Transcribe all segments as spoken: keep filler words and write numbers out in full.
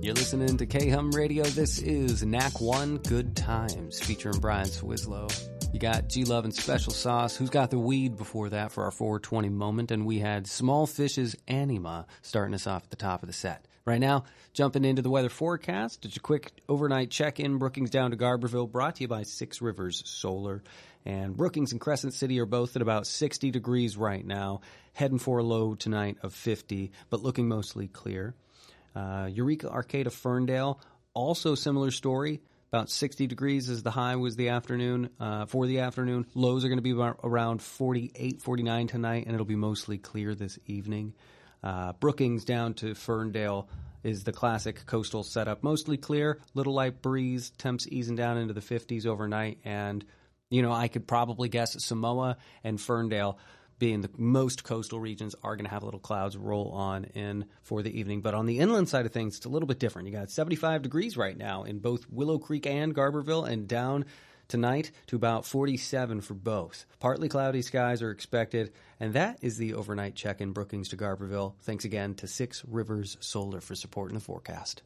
You're listening to K-Hum Radio. This is N A C one Good Times, featuring Brian Swislow. You got G-Love and Special Sauce. Who's Got the Weed before that for our four twenty moment. And we had Small Fish's Anima starting us off at the top of the set. Right now, jumping into the weather forecast. Just a quick overnight check-in. Brookings down to Garberville, brought to you by Six Rivers Solar. And Brookings and Crescent City are both at about sixty degrees right now. Heading for a low tonight of fifty, but looking mostly clear. Uh, Eureka, Arcata, Ferndale, also similar story. About sixty degrees as the high was the afternoon, uh, for the afternoon. Lows are going to be about around forty-eight, forty-nine tonight, and it'll be mostly clear this evening. Uh, Brookings down to Ferndale is the classic coastal setup. Mostly clear, little light breeze, temps easing down into the fifties overnight. And, you know, I could probably guess Samoa and Ferndale, being the most coastal regions, are going to have little clouds roll on in for the evening. But on the inland side of things, it's a little bit different. You got seventy-five degrees right now in both Willow Creek and Garberville, and down tonight to about forty-seven for both. Partly cloudy skies are expected, and that is the overnight check-in Brookings to Garberville. Thanks again to Six Rivers Solar for supporting the forecast.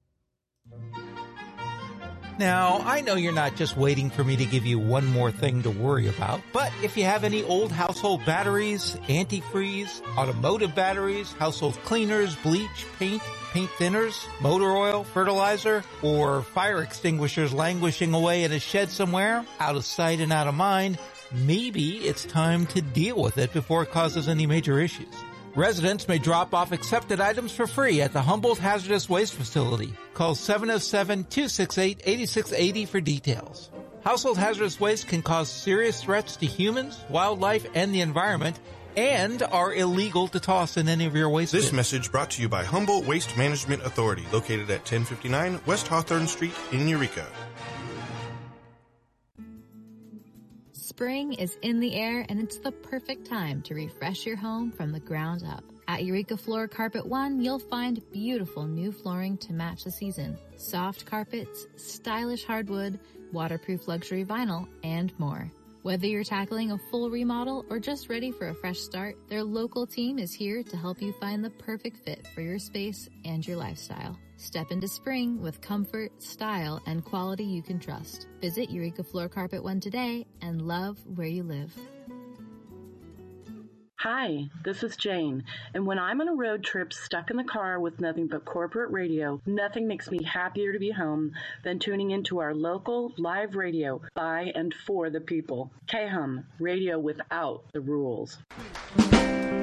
Now, I know you're not just waiting for me to give you one more thing to worry about, but if you have any old household batteries, antifreeze, automotive batteries, household cleaners, bleach, paint, paint thinners, motor oil, fertilizer, or fire extinguishers languishing away in a shed somewhere, out of sight and out of mind, maybe it's time to deal with it before it causes any major issues. Residents may drop off accepted items for free at the Humboldt Hazardous Waste Facility. Call seven oh seven, two six eight, eight six eight oh for details. Household hazardous waste can cause serious threats to humans, wildlife, and the environment, and are illegal to toss in any of your waste This bins. message brought to you by Humboldt Waste Management Authority, located at ten fifty-nine West Hawthorne Street in Eureka. Spring is in the air, and it's the perfect time to refresh your home from the ground up. At Eureka Floor Carpet One, you'll find beautiful new flooring to match the season, soft carpets, stylish hardwood, waterproof luxury vinyl, and more. Whether you're tackling a full remodel or just ready for a fresh start, their local team is here to help you find the perfect fit for your space and your lifestyle. Step into spring with comfort, style, and quality you can trust. Visit Eureka Floor Carpet One today and love where you live. Hi, this is Jane, and when I'm on a road trip stuck in the car with nothing but corporate radio, nothing makes me happier to be home than tuning into our local live radio by and for the people. K-Hum, radio without the rules.